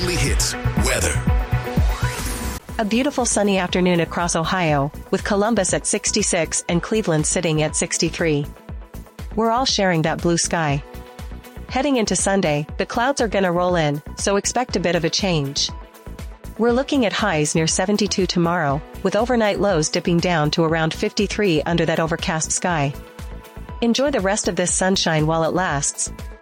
Weekly Hits weather. A beautiful sunny afternoon across Ohio, with Columbus at 66 and Cleveland sitting at 63. We're all sharing that blue sky. Heading into Sunday, the clouds are gonna roll in, so expect a bit of a change. We're looking at highs near 72 tomorrow, with overnight lows dipping down to around 53 under that overcast sky. Enjoy the rest of this sunshine while it lasts.